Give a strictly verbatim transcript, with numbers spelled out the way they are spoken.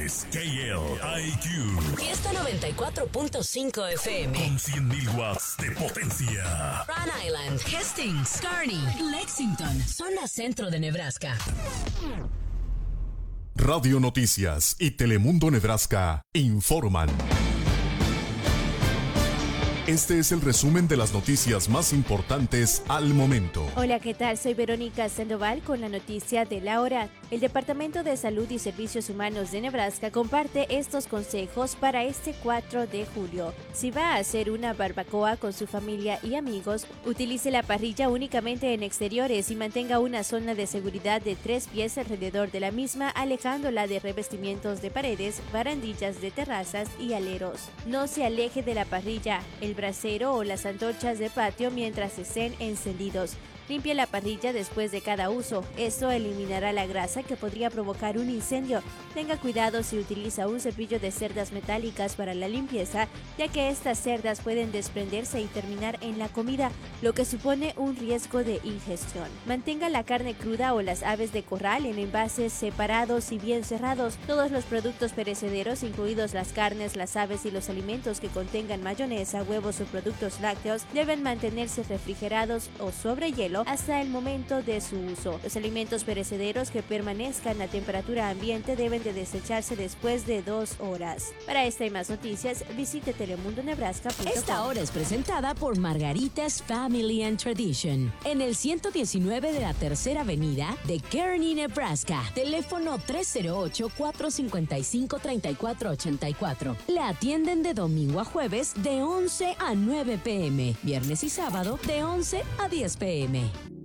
es K L I Q. Fiesta noventa y cuatro punto cinco F M. Con cien mil watts de potencia. Rhode Island, Hastings, Kearney, Lexington, zona centro de Nebraska. Radio Noticias y Telemundo Nebraska informan. Este es el resumen de las noticias más importantes al momento. Hola, ¿qué tal? Soy Verónica Sandoval con la noticia de la hora. El Departamento de Salud y Servicios Humanos de Nebraska comparte estos consejos para este cuatro de julio. Si va a hacer una barbacoa con su familia y amigos, utilice la parrilla únicamente en exteriores y mantenga una zona de seguridad de tres pies alrededor de la misma, alejándola de revestimientos de paredes, barandillas de terrazas y aleros. No se aleje de la parrilla, el brasero o las antorchas de patio mientras estén encendidos. Limpie la parrilla después de cada uso. Esto eliminará la grasa que podría provocar un incendio. Tenga cuidado si utiliza un cepillo de cerdas metálicas para la limpieza, ya que estas cerdas pueden desprenderse y terminar en la comida, lo que supone un riesgo de ingestión. Mantenga la carne cruda o las aves de corral en envases separados y bien cerrados. Todos los productos perecederos, incluidos las carnes, las aves y los alimentos que contengan mayonesa, huevos o productos lácteos, deben mantenerse refrigerados o sobre hielo hasta el momento de su uso. Los alimentos perecederos que permanezcan a temperatura ambiente deben de desecharse después de dos horas. Para esta y más noticias, visite telemundo nebraska punto com. Esta hora es presentada por Margaritas Family and Tradition, en el ciento diecinueve de la Tercera Avenida de Kearney, Nebraska. Teléfono tres cero ocho, cuatro cinco cinco, tres cuatro ocho cuatro. La atienden de domingo a jueves de once a nueve p m, viernes y sábado de once a diez p m